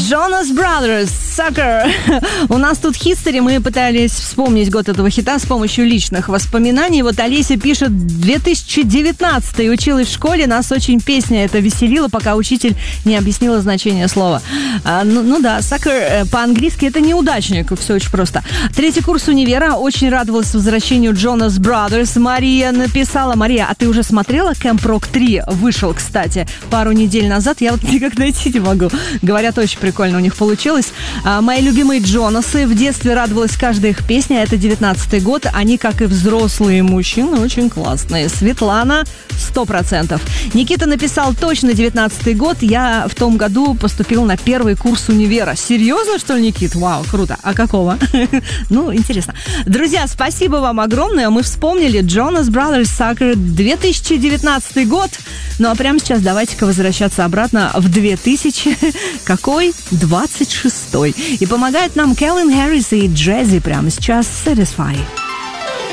Jonas Brothers, Sucker. У нас тут History, мы пытались вспомнить год этого хита с помощью личных воспоминаний. Вот Олеся пишет, 2019 училась в школе, нас очень песня эта веселила, пока учитель не объяснила значение слова. Ну да, Sucker по-английски это неудачник, все очень просто. 3-й курс универа, очень радовалась возвращению Jonas Brothers. Мария написала, Мария, а ты уже смотрела Camp Rock 3? Вышел, кстати, пару недель назад, я вот никак найти не могу. Говорят, очень прикольно у них получилось. Мои любимые Джонасы. В детстве радовалась каждой их песне. Это 19-й год. Они, как и взрослые мужчины, очень классные. Светлана, 100%. Никита написал, точно 19-й год. Я в том году поступил на 1-й курс универа. Серьезно, что ли, Никит? Вау, круто. А какого? Ну, интересно. Друзья, спасибо вам огромное. Мы вспомнили Jonas Brothers, Sucker, 2019 год. Ну, а прямо сейчас давайте-ка возвращаться обратно в 2000... Какой? 26-й. И помогает нам Кэлвин Харрис и Джези прямо сейчас Satisfy.